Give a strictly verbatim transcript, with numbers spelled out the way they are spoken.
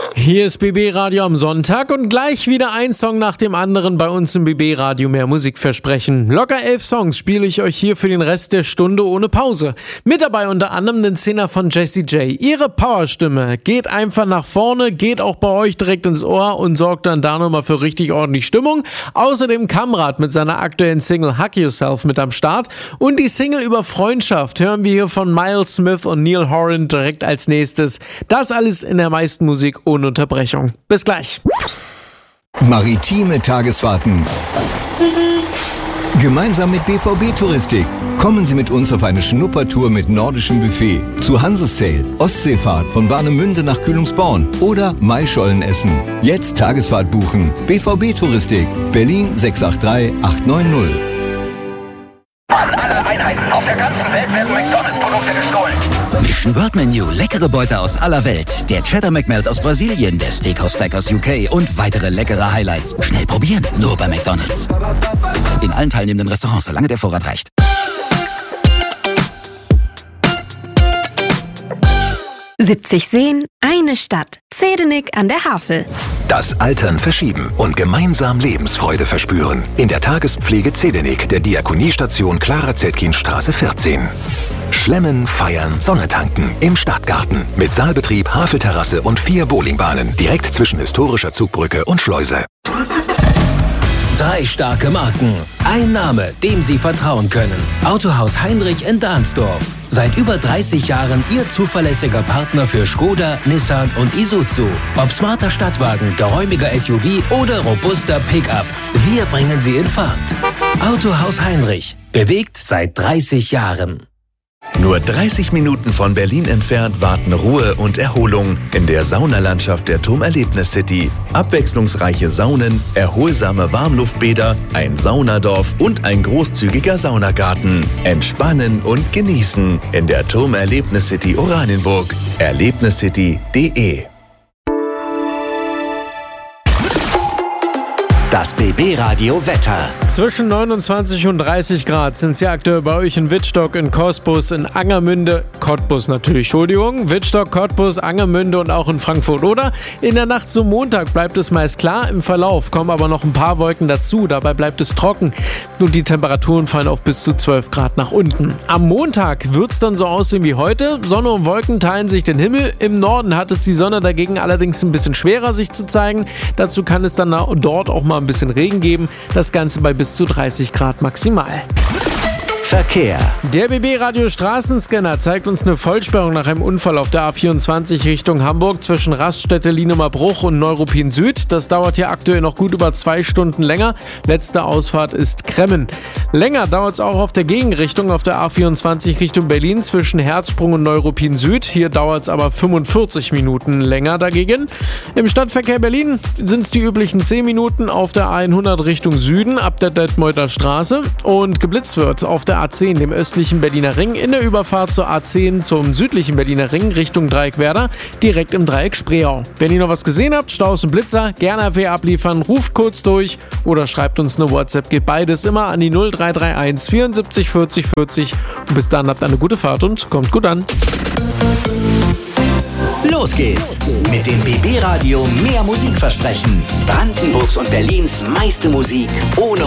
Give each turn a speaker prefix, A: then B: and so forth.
A: Hier ist B B Radio am Sonntag und gleich wieder ein Song nach dem anderen bei uns im B B Radio mehr Musik versprechen. Locker elf Songs spiele ich euch hier für den Rest der Stunde ohne Pause. Mit dabei unter anderem den Zehner von Jessie J. Ihre Powerstimme geht einfach nach vorne, geht auch bei euch direkt ins Ohr und sorgt dann da nochmal für richtig ordentlich Stimmung. Außerdem Kamrat mit seiner aktuellen Single Hug Yourself mit am Start und die Single über Freundschaft hören wir hier von Miles Smith und Neil Horan direkt als nächstes. Das alles in der meisten Musik ohne Unterbrechung. Bis gleich.
B: Maritime Tagesfahrten. Gemeinsam mit B V B Touristik. Kommen Sie mit uns auf eine Schnuppertour mit nordischem Buffet zu Hansesail, Ostseefahrt von Warnemünde nach Kühlungsborn oder Maischolen essen. Jetzt Tagesfahrt buchen. B V B Touristik, Berlin sechs acht drei acht neun null.
C: An alle Einheiten auf der ganzen Welt werden McDonalds-Produkte gestohlen.
D: Mission World Menu, leckere Beute aus aller Welt. Der Cheddar McMelt aus Brasilien, der Steakhouse Stack aus U K und weitere leckere Highlights. Schnell probieren, nur bei McDonalds. In allen teilnehmenden Restaurants, solange der Vorrat reicht.
E: siebzig Seen, eine Stadt. Zedenik an der Havel.
F: Das Altern verschieben und gemeinsam Lebensfreude verspüren. In der Tagespflege Zedenik der Diakoniestation Clara-Zetkin-Straße vierzehn. Schlemmen, feiern, Sonne tanken im Stadtgarten. Mit Saalbetrieb, Havelterrasse und vier Bowlingbahnen. Direkt zwischen historischer Zugbrücke und Schleuse.
G: Drei starke Marken. Ein Name, dem Sie vertrauen können. Autohaus Heinrich in Dahnsdorf. Seit über dreißig Jahren Ihr zuverlässiger Partner für Skoda, Nissan und Isuzu. Ob smarter Stadtwagen, geräumiger S U V oder robuster Pickup. Wir bringen Sie in Fahrt. Autohaus Heinrich. Bewegt seit dreißig Jahren.
H: Nur dreißig Minuten von Berlin entfernt warten Ruhe und Erholung in der Saunalandschaft der Turm Erlebnis City. Abwechslungsreiche Saunen, erholsame Warmluftbäder, ein Saunadorf und ein großzügiger Saunagarten. Entspannen und genießen in der Turm Erlebnis City Oranienburg. erlebniscity punkt de.
D: Das B B Radio Wetter.
A: Zwischen neunundzwanzig und dreißig Grad sind es ja aktuell bei euch in Wittstock, in Cottbus, in Angermünde, Cottbus natürlich, Entschuldigung, Wittstock, Cottbus, Angermünde und auch in Frankfurt. Oder in der Nacht zum Montag bleibt es meist klar, im Verlauf kommen aber noch ein paar Wolken dazu, dabei bleibt es trocken und die Temperaturen fallen auf bis zu zwölf Grad nach unten. Am Montag wird es dann so aussehen wie heute, Sonne und Wolken teilen sich den Himmel, im Norden hat es die Sonne dagegen allerdings ein bisschen schwerer sich zu zeigen, dazu kann es dann dort auch mal ein bisschen Regen geben, das Ganze bei bis zu dreißig Grad maximal.
D: Verkehr.
A: Der B B-Radio Straßenscanner zeigt uns eine Vollsperrung nach einem Unfall auf der A vierundzwanzig Richtung Hamburg zwischen Raststätte Lienumer Bruch und Neuruppin Süd. Das dauert hier aktuell noch gut über zwei Stunden länger. Letzte Ausfahrt ist Kremmen. Länger dauert es auch auf der Gegenrichtung auf der A vierundzwanzig Richtung Berlin zwischen Herzsprung und Neuruppin Süd. Hier dauert es aber fünfundvierzig Minuten länger dagegen. Im Stadtverkehr Berlin sind es die üblichen zehn Minuten auf der A hundert Richtung Süden ab der Detmolder Straße und geblitzt wird auf der A zehn, dem östlichen Berliner Ring, in der Überfahrt zur A zehn zum südlichen Berliner Ring Richtung Dreieck Werder, direkt im Dreieck Spreeau. Wenn ihr noch was gesehen habt, Staus und Blitzer, gerne F W abliefern, ruft kurz durch oder schreibt uns eine WhatsApp. Geht beides immer an die null drei drei eins vierundsiebzig vierzig vierzig und bis dann habt eine gute Fahrt und kommt gut an.
D: Los geht's mit dem B B Radio mehr Musik versprechen. Brandenburgs und Berlins meiste Musik ohne